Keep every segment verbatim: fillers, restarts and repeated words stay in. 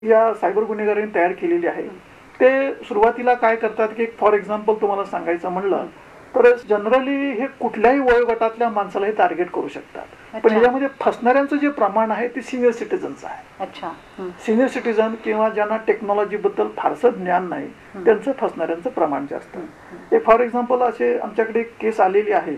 या सायबर गुन्हेगारांनी तयार केलेली आहे. ते सुरुवातीला काय करतात की फॉर एक्झाम्पल तुम्हाला सांगायचं म्हणलं तर जनरली हे कुठल्याही वयोगटातल्या माणसाला हे टार्गेट करू शकतात. पण याच्यामध्ये फसणाऱ्यांचं जे प्रमाण आहे ते सिनियर सिटीजनचं आहे. अच्छा. सिनियर सिटीजन किंवा ज्यांना टेक्नॉलॉजी बद्दल फारसं ज्ञान नाही त्यांचं फसणाऱ्यांचं प्रमाण जास्त. एक फॉर एक्झाम्पल असे आमच्याकडे एक केस आलेली आहे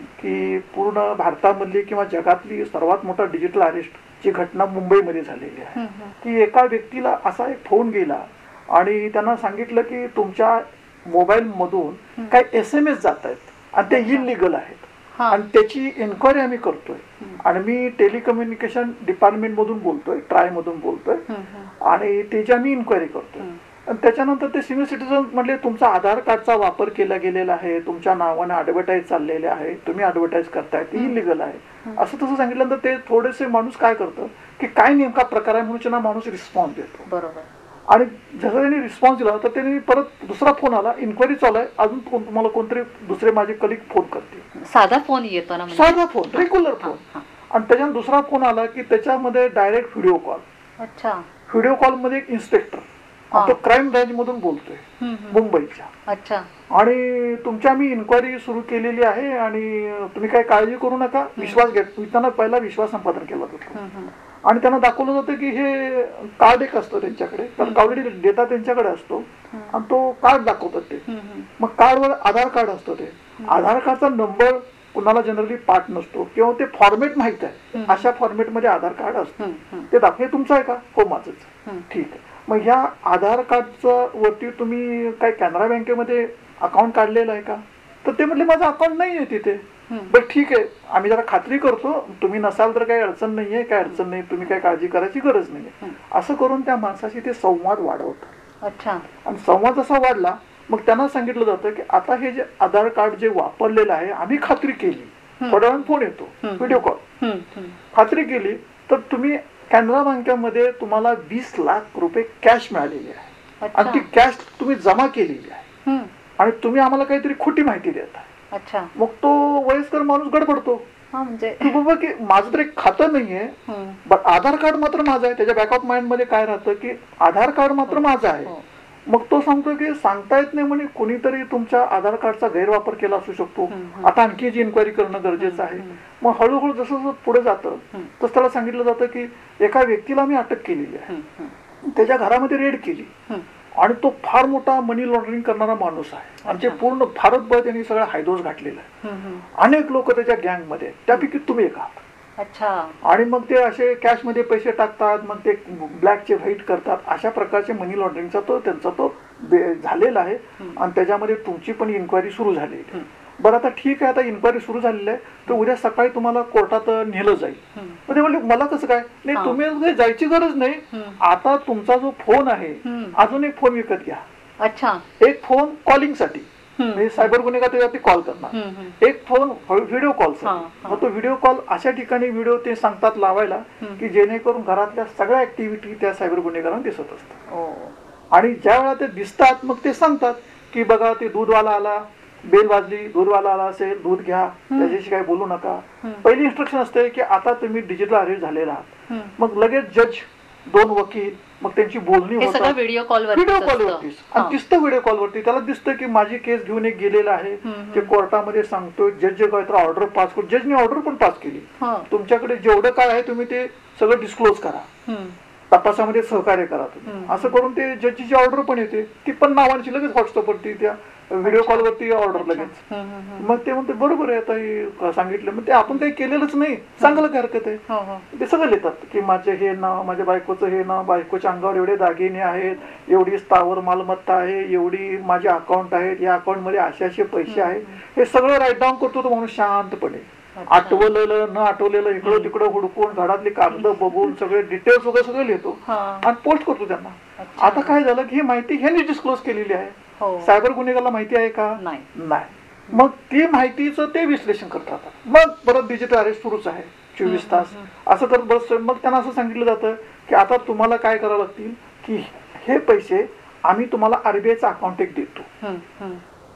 की पूर्ण भारतामधली किंवा जगातली सर्वात मोठा डिजिटल अरेस्ट ची घटना मुंबईमध्ये झालेली आहे. की एका व्यक्तीला असा एक फोन गेला आणि त्यांना सांगितलं की तुमच्या मोबाईल मधून काय एस एम एस जात आहेत आणि ते इलिगल आहेत आणि त्याची इन्क्वायरी आम्ही करतोय आणि मी टेलिकम्युनिकेशन डिपार्टमेंट मधून बोलतोय, ट्राय मधून बोलतोय आणि त्याची आम्ही इन्क्वायरी करतोय. आणि त्याच्यानंतर ते सिनियर सिटीजन म्हटले तुमचा आधार कार्डचा वापर केला गेलेला आहे, तुमच्या नावाने ऍडव्हर्टाईज चाललेले आहे, तुम्ही ऍडव्हर्टाईज करताय ते इलिगल आहे असं तसं सांगितल्यानंतर ते थोडेसे माणूस काय करतं की काय नेमका प्रकार आहे म्हणून माणूस रिस्पॉन्स देतो. बरोबर. आणि जसं त्यांनी रिस्पॉन्स दिला तर त्यांनी परत दुसरा फोन आला, इन्क्वायरी चालू आहे, अजून तुम्हाला कोणतरी दुसरे माझे कलिग फोन करतील. साधा फोन येतो ना, साधा फोन, रेग्युलर फोन. आणि त्याच्यानंतर दुसरा फोन आला की त्याच्यामध्ये डायरेक्ट व्हिडिओ कॉल. अच्छा. व्हिडिओ कॉल मध्ये एक इन्स्पेक्टर तो क्राईम ब्रँच मधून बोलतोय मुंबईच्या. अच्छा. आणि तुमची आम्ही इन्क्वायरी सुरू केलेली आहे आणि तुम्ही काय काळजी करू नका, विश्वास घ्या. त्यांना पहिला विश्वास संपादन केला जातो आणि त्यांना दाखवलं जातं की हे कार्ड एक असतं त्यांच्याकडे, कारण ऑलरेडी डेटा त्यांच्याकडे असतो आणि तो कार्ड दाखवतात ते. मग कार्डवर आधार कार्ड असतं, ते आधार कार्डचा नंबर कुणाला जनरली पाठ नसतो किंवा ते फॉर्मेट माहित आहे, अशा फॉर्मेट मध्ये आधार कार्ड असतं. ते दाखव, हे तुमचं आहे का? हो माझंच. ठीक आहे. मग ह्या आधार कार्डच्या वरती तुम्ही काय कॅनरा बँकेमध्ये अकाउंट काढलेलं आहे का? तर ते म्हटले माझं अकाउंट नाही आहे तिथे. बरं ठीक आहे, आम्ही जरा खात्री करतो, तुम्ही नसाल तर काही अडचण नाहीये, काय अडचण नाही, तुम्ही काही काळजी करायची गरज नाहीये. असं करून त्या माणसाशी ते संवाद वाढवतात. अच्छा. आणि संवाद असा वाढला मग त्यांना सांगितलं जातं की आता हे जे आधार कार्ड जे वापरलेलं आहे आम्ही खात्री केली, थोड्या वेळाने फोन येतो, व्हिडिओ कॉल, खात्री केली तर तुम्ही कॅनरा बँकेमध्ये तुम्हाला वीस लाख रुपये कॅश मिळालेली आहे आणि ती कॅश तुम्ही जमा केलेली आहे आणि तुम्ही आम्हाला काहीतरी खोटी माहिती देता. अच्छा. मग तो वयस्कर माणूस गडबडतो, म्हणजे बाबा की माझं तर एक खातं नाहीये बट आधार कार्ड मात्र माझं आहे. त्याच्या बॅक ऑफ माइंड मध्ये काय राहतं की आधार कार्ड मात्र माझं आहे. मग तो सांगतो की सांगता येत नाही म्हणे, कोणीतरी तुमच्या आधार कार्डचा गैरवापर केला असू शकतो, आता आणखी जी इन्क्वायरी करणं गरजेचं आहे. मग हळूहळू जसं जसं पुढे जातं तसं त्याला सांगितलं जातं की एका व्यक्तीला मी अटक केलेली आहे, त्याच्या घरामध्ये रेड केली आणि तो फार मोठा मनी लॉन्ड्रिंग करणारा माणूस आहे आणि ते पूर्ण भारतभर त्यांनी सगळं हायदोस घातलेला आहे. अनेक लोक त्याच्या गँग मध्ये, त्यापैकी तुम्ही एक आहात. अच्छा. आणि मग ते असे कॅश मध्ये पैसे टाकतात, मग ते ब्लॅकचे व्हाईट करतात, अशा प्रकारचे मनी लॉन्ड्रिंगचा तो त्यांचा तो झालेला आहे आणि त्याच्यामध्ये तुमची पण इन्क्वायरी सुरू झालेली. बरं आता ठीक आहे, आता इन्क्वायरी सुरू झालेली आहे तर उद्या सकाळी तुम्हाला कोर्टात नेलं जाईल. मग ते म्हणले मला कसं काय? नाही, तुम्ही जायची गरज नाही, आता तुमचा जो फोन आहे अजून एक फोन विकत घ्या. अच्छा. एक फोन कॉलिंग साठी, सायबर गुन्हेगार त्याच्यावरती कॉल करणार, एक फोन व्हिडिओ कॉल. मग तो व्हिडिओ कॉल अशा ठिकाणी व्हिडिओ ते सांगतात लावायला की जेणेकरून घरातल्या सगळ्या ऍक्टिव्हिटी त्या सायबर गुन्हेगारांना दिसत असतात. आणि ज्या वेळा ते दिसतात मग ते सांगतात की बघा ते दूधवाला आला, बेल वाजली, दूधवाला आला असेल, दूध घ्या, त्याच्याशी काही बोलू नका. पहिली इन्स्ट्रक्शन असते की आता तुम्ही डिजिटल अरेस्ट झालेला आहात. मग लगेच जज, दोन वकील, मग त्यांची बोलणी होतात व्हिडिओ कॉलवर, व्हिडिओ कॉलवरतीच. आणि दिसतं व्हिडिओ कॉलवरती, त्याला दिसतं की माझी केस घेऊन एक गेलेला आहे, ते कोर्टामध्ये सांगतोय, जज जे काय तर ऑर्डर पास करू, जजने ऑर्डर पण पास केली, तुमच्याकडे जेवढं काय आहे तुम्ही ते सगळं डिस्क्लोज करा, तपासामध्ये सहकार्य करा तुम्ही. असं करून ते जजची ऑर्डर पण येते, ती पण नावांची लगेच व्हॉट्सअपवरती त्या व्हिडिओ कॉलवरती ऑर्डर लगेच. मग ते म्हणते बरोबर आहे, आता हे सांगितलं, मग ते आपण काही केलेलंच नाही, सांगायला काय हरकत आहे. ते सगळं लिहितात की माझे हे नाव, माझ्या बायकोचं हे नाव, बायकोच्या अंगावर एवढे दागिने आहेत, एवढी स्थावर मालमत्ता आहे, एवढी माझे अकाउंट आहेत, या अकाउंट मध्ये असे असे पैसे आहेत, हे सगळं राईट डाऊन करतो तो माणूस शांतपणे. आठवलेलं न आठवलेलं इकडं तिकडं हुडकून, घरातली कागद बघून सगळे डिटेल्स वगैरे सगळे लिहितो आणि पोस्ट करतो त्यांना. आता काय झालं की ही माहिती ह्यांनी डिस्क्लोज केलेली आहे, सायबर गुन्हेगाराला माहिती आहे का? नाही. मग ती माहितीचं ते विश्लेषण करतात. मग परत डिजिटल अरेस्ट सुरूच आहे चोवीस तास असं करत बस. मग त्यांना असं सांगितलं जातं की आता तुम्हाला काय करावं लागतील की हे पैसे आम्ही तुम्हाला आरबीआयचा अकाउंट एक देतो,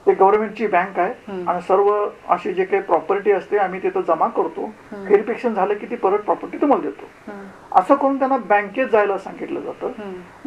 ते गव्हर्नमेंटची बँक आहे आणि सर्व अशी जे काही प्रॉपर्टी असते आम्ही तिथं जमा करतो, व्हेरिफिकेशन झालं की ती परत प्रॉपर्टी तुम्हाला देतो. असं करून त्यांना बँकेत जायला सांगितलं जातं.